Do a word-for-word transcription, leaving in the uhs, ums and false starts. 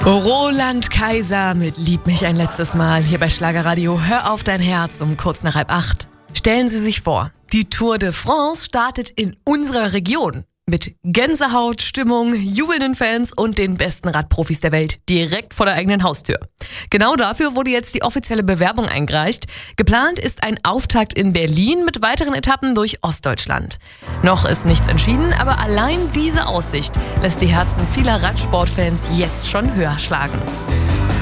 Roland Kaiser mit Lieb mich ein letztes Mal hier bei Schlagerradio. Hör auf dein Herz um kurz nach halb acht. Stellen Sie sich vor, die Tour de France startet in unserer Region. Mit Gänsehaut, Stimmung, jubelnden Fans und den besten Radprofis der Welt direkt vor der eigenen Haustür. Genau dafür wurde jetzt die offizielle Bewerbung eingereicht. Geplant ist ein Auftakt in Berlin mit weiteren Etappen durch Ostdeutschland. Noch ist nichts entschieden, aber allein diese Aussicht lässt die Herzen vieler Radsportfans jetzt schon höher schlagen.